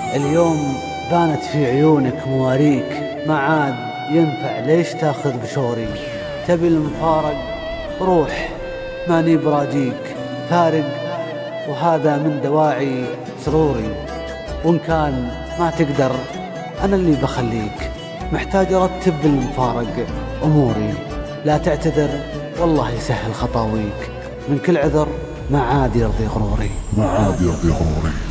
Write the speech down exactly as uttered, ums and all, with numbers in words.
اليوم بانت في عيونك مواريك، ما عاد ينفع ليش تاخذ بشوري. تبي المفارق روح، ماني براجيك فارق، وهذا من دواعي سروري. وإن كان ما تقدر أنا اللي بخليك، محتاج أرتب بالمفارق أموري. لا تعتذر والله يسهل خطاويك، من كل عذر ما عاد يرضي غروري، ما عاد يرضي غروري.